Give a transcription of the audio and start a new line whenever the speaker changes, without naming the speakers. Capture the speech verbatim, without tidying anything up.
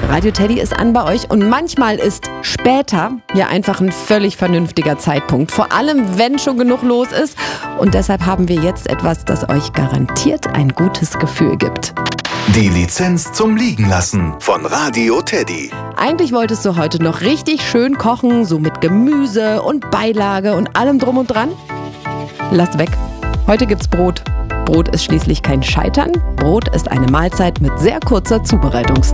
Radio Teddy ist an bei euch und manchmal ist später ja einfach ein völlig vernünftiger Zeitpunkt. Vor allem, wenn schon genug los ist. Und deshalb haben wir jetzt etwas, das euch garantiert ein gutes Gefühl gibt.
Die Lizenz zum Liegenlassen von Radio Teddy.
Eigentlich wolltest du heute noch richtig schön kochen, so mit Gemüse und Beilage und allem drum und dran? Lass weg. Heute gibt's Brot. Brot ist schließlich kein Scheitern. Brot ist eine Mahlzeit mit sehr kurzer Zubereitungszeit.